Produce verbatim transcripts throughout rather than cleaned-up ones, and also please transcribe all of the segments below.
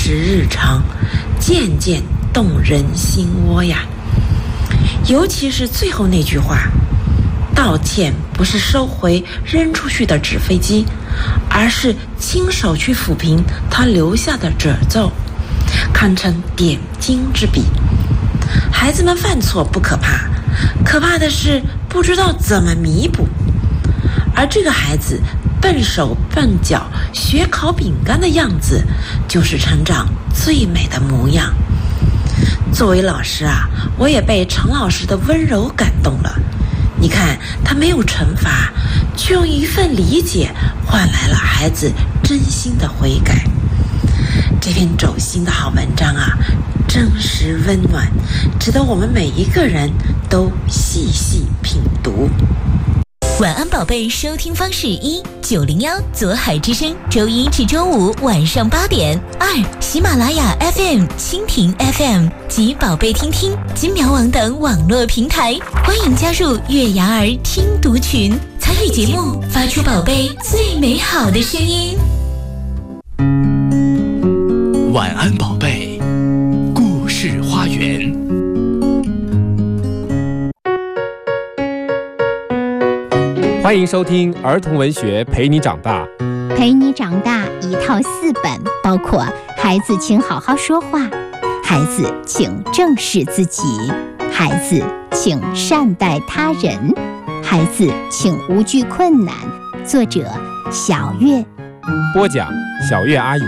时日长，渐渐动人心窝呀。尤其是最后那句话，道歉不是收回扔出去的纸飞机，而是亲手去抚平他留下的褶皱，堪称点睛之笔。孩子们犯错不可怕，可怕的是不知道怎么弥补。而这个孩子笨手笨脚学烤饼干的样子，就是成长最美的模样。作为老师啊，我也被常老师的温柔感动了。你看，他没有惩罚，却用一份理解换来了孩子真心的悔改。这篇走心的好文章啊，真实温暖，值得我们每一个人都细细品读。 晚安宝贝收听方式：一九零幺左海之声，周一至周五晚上八点；二喜马拉雅 F M、蜻蜓 F M 及宝贝听听、金苗网等网络平台。欢迎加入月牙儿听读群，参与节目，发出宝贝最美好的声音。 晚安宝贝，故事花园。 欢迎收听儿童文学陪你长大。 陪你长大一套四本，包括孩子请好好说话，孩子请正视自己，孩子请善待他人，孩子请无惧困难。作者小月， 播讲小月阿姨。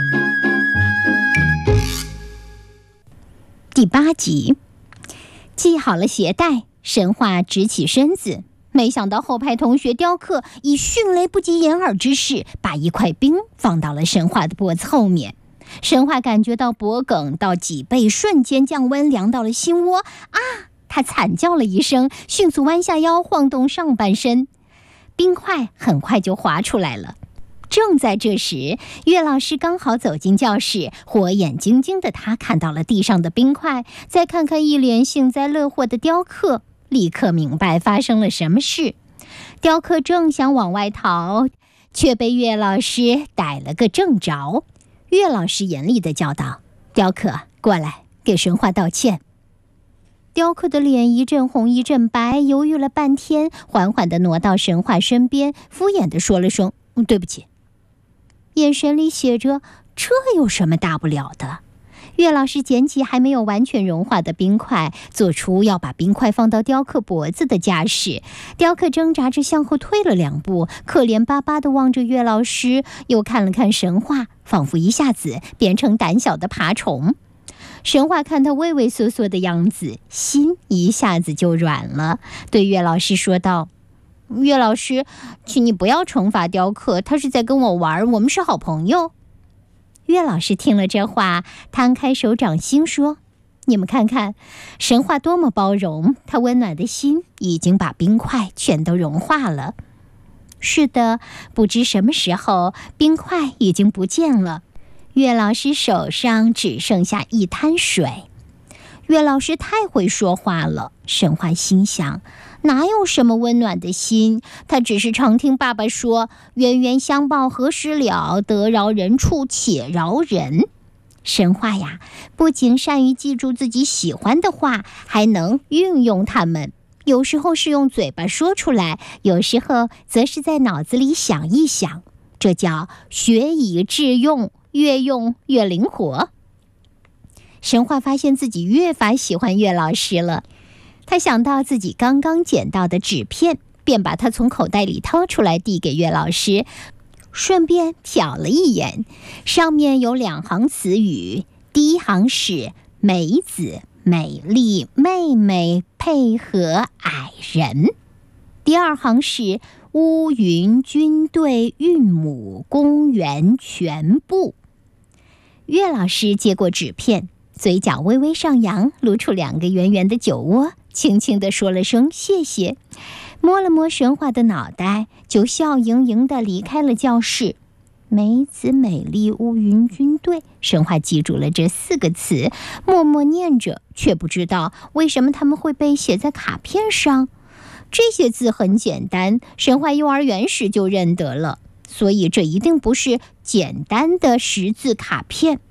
第八集，系好了鞋带，神话直起身子，没想到后排同学雕刻以迅雷不及掩耳之势，把一块冰放到了神话的脖子后面。神话感觉到脖梗到脊背瞬间降温，凉到了心窝啊！他惨叫了一声，迅速弯下腰，晃动上半身，冰块很快就滑出来了。正在这时，岳老师刚好走进教室，火眼金睛的他看到了地上的冰块，再看看一脸幸灾乐祸的雕刻，立刻明白发生了什么事。雕刻正想往外逃，却被岳老师逮了个正着。岳老师严厉地叫道：雕刻，过来，给神话道歉。雕刻的脸一阵红一阵白，犹豫了半天，缓缓地挪到神话身边，敷衍地说了声对不起，眼神里写着这有什么大不了的。岳老师捡起还没有完全融化的冰块，做出要把冰块放到雕刻脖子的架势。雕刻挣扎着向后退了两步，可怜巴巴地望着岳老师，又看了看神话，仿佛一下子变成胆小的爬虫。神话看他畏畏缩缩的样子，心一下子就软了，对岳老师说道：岳老师，请你不要惩罚雕刻，他是在跟我玩，我们是好朋友。岳老师听了这话，摊开手掌心说：你们看看，神话多么包容，他温暖的心已经把冰块全都融化了。是的，不知什么时候，冰块已经不见了，岳老师手上只剩下一滩水。岳老师太会说话了，神话心想，哪有什么温暖的心，他只是常听爸爸说冤冤相报何时了，得饶人处且饶人。神话呀，不仅善于记住自己喜欢的话，还能运用它们，有时候是用嘴巴说出来，有时候则是在脑子里想一想，这叫学以致用，越用越灵活。神话发现自己越发喜欢岳老师了，他想到自己刚刚捡到的纸片，便把它从口袋里掏出来递给岳老师，顺便瞟了一眼，上面有两行词语，第一行是美子、美丽、妹妹、配合、矮人，第二行是乌云、军队、韵母、公园、全部。岳老师接过纸片，嘴角微微上扬，露出两个圆圆的酒窝，轻轻地说了声谢谢，摸了摸神话的脑袋，就笑盈盈地离开了教室。梅子、美丽、乌云、军队，神话记住了这四个词，默默念着，却不知道为什么他们会被写在卡片上。这些字很简单，神话幼儿园时就认得了，所以这一定不是简单的识字卡片。